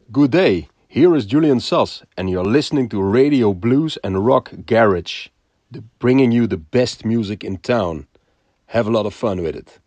Good day, here is Julian Sass, and you're listening to Radio Blues and Rock Garage, bringing you the best music in town. Have a lot of fun with it.